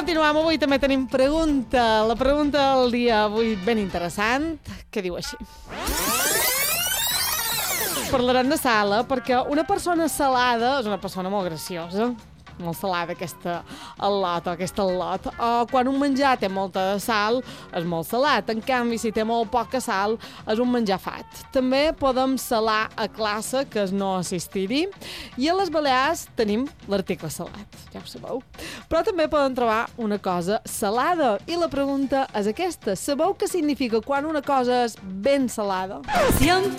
continuem. Avui també tenim pregunta. La pregunta del dia avui ben interessant, que diu així. Parlarem de sal, perquè una persona salada és una persona molt graciosa. Molt salada, aquesta al·lot. Quan un menjar té molta sal, és molt salat. En canvi, si té molt poca sal, és un menjar fat. També podem salar a classe, que és no assistir-hi. I a les Balears tenim l'article salat, ja ho sabeu. Però també podem trobar una cosa salada. I la pregunta és aquesta. Sabeu què significa quan una cosa és ben salada? Si en